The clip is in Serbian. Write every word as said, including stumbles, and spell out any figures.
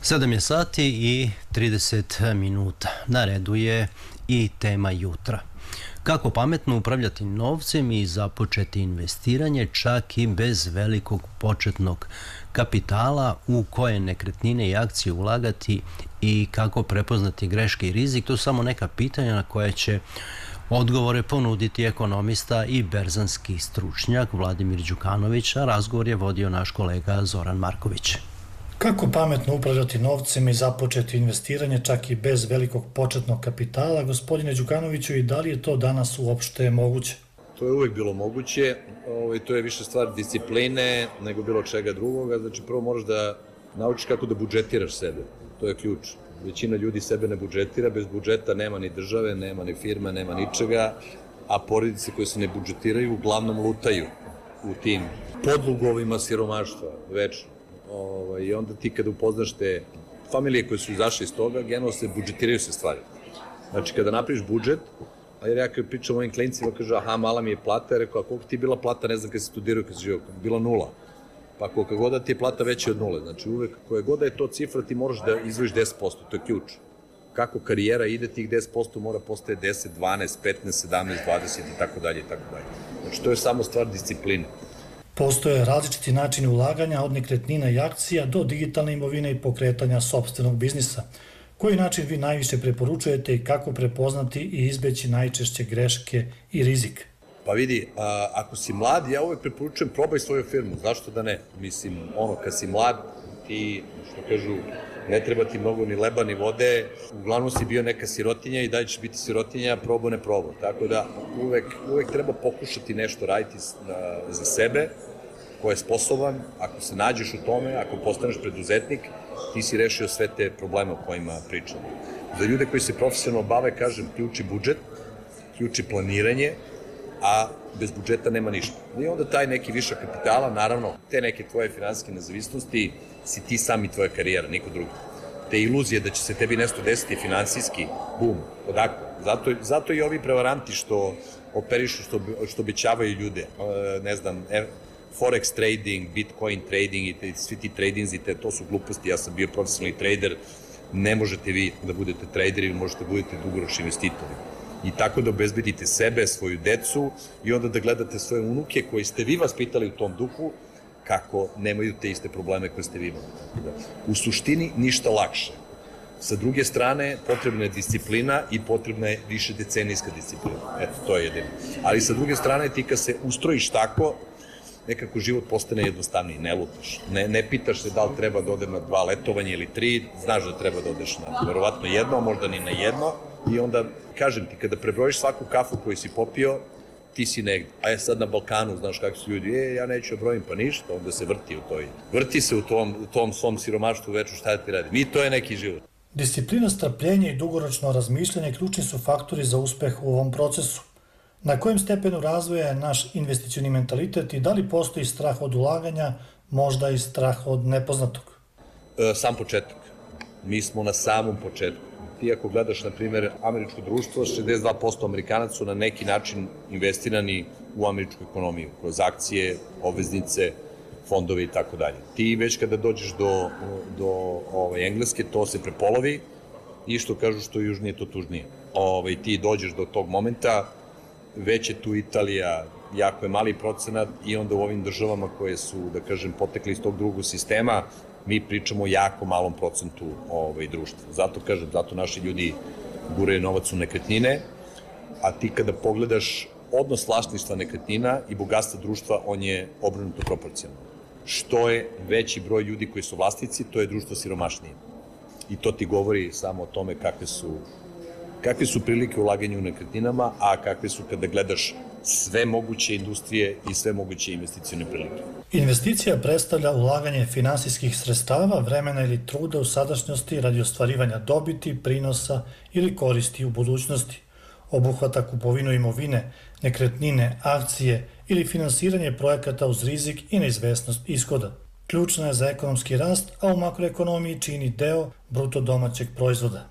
sedam je sati i trideset minuta. Na redu je i tema jutra. Kako pametno upravljati novcem i započeti investiranje čak i bez velikog početnog kapitala, u koje nekretnine i akcije ulagati i kako prepoznati greške i rizik. To su samo neka pitanja na koje će odgovore ponuditi ekonomista i berzanski stručnjak Vladimir Đukanović, a razgovor je vodio naš kolega Zoran Marković. Kako pametno upravljati novcem i započeti investiranje čak i bez velikog početnog kapitala, gospodine Đukanoviću, i da li je to danas uopšte moguće? To je uvek bilo moguće, to je više stvar discipline nego bilo čega drugoga. Znači, prvo moraš da naučiš kako da budžetiraš sebe, to je ključ. Većina ljudi sebe ne budžetira, bez budžeta nema ni države, nema ni firme, nema ničega, a porodice koje se ne budžetiraju uglavnom lutaju u tim podlugovima siromaštva, večno. I onda ti kada upoznaš te familije koje su izašle iz toga, generalno se budžetiraju se stvari. Znači, kada napraviš budžet, jer ja kada pričam ovim klincima, kaže, aha, mala mi je plata, ja rekao, a koliko ti je bila plata, ne znam kada si studirao, kada si živio, bila nula. Pa koliko god da ti je plata veća od nule, znači uvek koje god da je to cifra, ti moraš da izdvojiš deset posto, to je ključ. Kako karijera ide, tih deset posto mora postaje deset, dvanaest, petnaest, sedamnaest, dvadeset i tako dalje i tako dalje. Znači, to je samo stvar discipline. Postoje različiti načini ulaganja od nekretnina i akcija do digitalne imovine i pokretanja sopstvenog biznisa. Koji način vi najviše preporučujete i kako prepoznati i izbeći najčešće greške i rizik? Pa vidi, a, ako si mlad, ja uvek preporučujem probaj svoju firmu, zašto da ne? Mislim, ono, kad si mlad, ti, što kažu, ne treba ti mnogo ni leba ni vode, uglavnom si bio neka sirotinja i dalje ćeš biti sirotinja, probo ne probo. Tako da uvek, uvek treba pokušati nešto raditi za sebe, ko je sposoban, ako se nađeš u tome, ako postaneš preduzetnik, ti si rešio sve te probleme o kojima pričamo. Za ljude koji se profesionalno bave, kažem, ključi budžet, ključi planiranje, a bez budžeta nema ništa. I onda taj neki višak kapitala, naravno, te neke tvoje finansijske nezavisnosti si ti sam i tvoja karijera, niko drugi. Te iluzije da će se tebi nešto desiti finansijski, bum, odakle. Zato, zato i ovi prevaranti što operišu, što, što obećavaju ljude, ne znam, forex trading, bitcoin trading i te, svi ti tradingzi, te, to su gluposti, ja sam bio profesionalni trader, ne možete vi da budete traderi, možete da budete dugoročni investitori. I tako da obezbedite sebe, svoju decu i onda da gledate svoje unuke koje ste vi vaspitali u tom duhu, kako nemaju te iste probleme koje ste vi imali. U suštini ništa lakše. Sa druge strane, potrebna je disciplina i potrebna je više decenijska disciplina. Eto, to je jedino. Ali sa druge strane, ti kad se ustrojiš tako, nekako život postane jednostavniji, ne lutaš. Ne, ne pitaš se da li treba da odem na dva letovanja ili tri, znaš da treba da odeš na verovatno jedno, a možda ni na jedno. I onda, kažem ti, kada prebrojiš svaku kafu koju si popio, ti si negde. A je sad na Balkanu, znaš kako su ljudi, e, ja neću brojim, pa ništa, onda se vrti u toj. Vrti se u tom, u tom svom siromaštvu veču, šta ti radi. Mi, to je neki život. Disciplina, strpljenje i dugoročno razmišljanje ključni su faktori za uspeh u ovom procesu. Na kojem stepenu razvoja je naš investicioni mentalitet i da li postoji strah od ulaganja, možda i strah od nepoznatog? E, sam početak. Mi smo na samom početku. Ti ako gledaš, na primjer, američko društvo, šezdeset dva posto Amerikanaca su na neki način investirani u američku ekonomiju, kroz akcije, obveznice, fondove i tako dalje. Ti već kada dođeš do, do ovaj, Engleske, to se prepolovi i što kažu što južnije, to tužnije. Ovaj, ti dođeš do tog momenta, već je tu Italija, jako je mali procenat i onda u ovim državama koje su, da kažem, potekli iz tog drugog sistema, mi pričamo o jako malom procentu ovaj, društva. Zato kažem, zato naši ljudi guraju novac u nekretnine, a ti kada pogledaš odnos vlasništva nekretnina i bogatstva društva, on je obrnuto proporcionalno. Što je veći broj ljudi koji su vlasnici, to je društvo siromašnije. I to ti govori samo o tome kakve su, kakve su prilike u ulaganju u nekretninama, a kakve su kada gledaš sve moguće industrije i sve moguće investicione prilike. Investicija predstavlja ulaganje finansijskih sredstava, vremena ili truda u sadašnjosti radi ostvarivanja dobiti, prinosa ili koristi u budućnosti. Obuhvata kupovinu imovine, nekretnine, akcije ili finansiranje projekata uz rizik i neizvesnost ishoda. Ključna je za ekonomski rast, a u makroekonomiji čini deo bruto domaćeg proizvoda.